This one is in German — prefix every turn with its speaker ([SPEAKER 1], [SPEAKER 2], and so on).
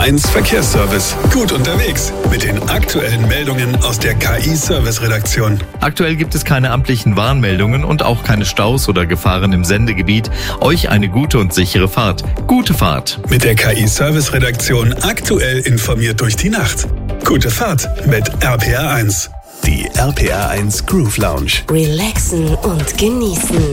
[SPEAKER 1] RPR1 Verkehrsservice. Gut unterwegs mit den aktuellen Meldungen aus der KI-Service-Redaktion.
[SPEAKER 2] Aktuell gibt es keine amtlichen Warnmeldungen und auch keine Staus oder Gefahren im Sendegebiet. Euch eine gute und sichere Fahrt. Gute Fahrt.
[SPEAKER 1] Mit der KI-Service-Redaktion aktuell informiert durch die Nacht. Gute Fahrt mit RPR1. Die RPR1 Groove Lounge.
[SPEAKER 3] Relaxen und genießen.